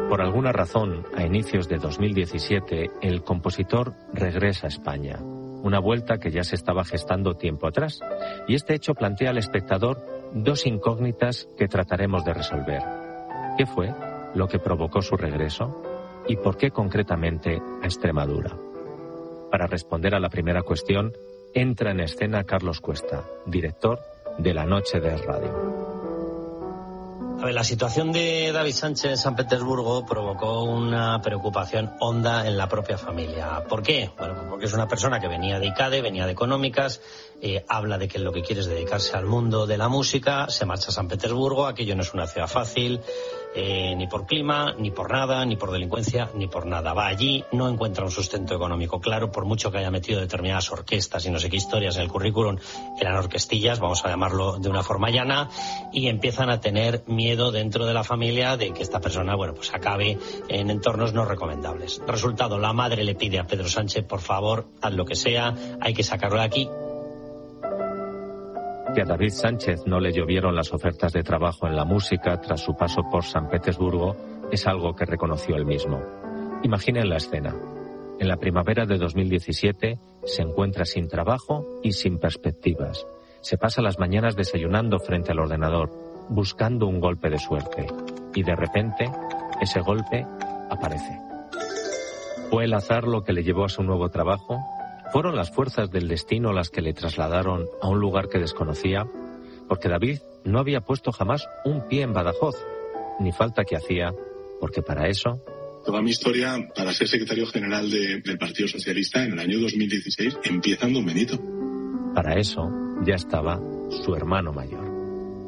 Por alguna razón, a inicios de 2017, el compositor regresa a España, una vuelta que ya se estaba gestando tiempo atrás, y este hecho plantea al espectador dos incógnitas que trataremos de resolver. ¿Qué fue lo que provocó su regreso? ¿Y por qué concretamente a Extremadura? Para responder a la primera cuestión, entra en escena Carlos Cuesta, director de La Noche de Radio. A ver, la situación de David Sánchez en San Petersburgo provocó una preocupación honda en la propia familia. ¿Por qué? Bueno, pues porque es una persona que venía de ICADE, venía de Económicas, habla de que lo que quiere es dedicarse al mundo de la música, se marcha a San Petersburgo, aquello no es una ciudad fácil, ni por clima, ni por nada, ni por delincuencia, ni por nada. Va allí, no encuentra un sustento económico claro, por mucho que haya metido determinadas orquestas y no sé qué historias en el currículum, eran orquestillas, vamos a llamarlo de una forma llana, y empiezan a tener miedo dentro de la familia de que esta persona, bueno, pues acabe en entornos no recomendables. Resultado, la madre le pide a Pedro Sánchez, por favor, haz lo que sea, hay que sacarlo de aquí. Que a David Sánchez no le llovieron las ofertas de trabajo en la música tras su paso por San Petersburgo es algo que reconoció él mismo. Imaginen la escena. En la primavera de 2017 se encuentra sin trabajo y sin perspectivas. Se pasa las mañanas desayunando frente al ordenador, buscando un golpe de suerte. Y de repente, ese golpe aparece. ¿Fue el azar lo que le llevó a su nuevo trabajo? ¿Fueron las fuerzas del destino las que le trasladaron a un lugar que desconocía? Porque David no había puesto jamás un pie en Badajoz, ni falta que hacía, porque para eso... Toda mi historia para ser secretario general del Partido Socialista en el año 2016 empieza en Don Benito. Para eso ya estaba su hermano mayor.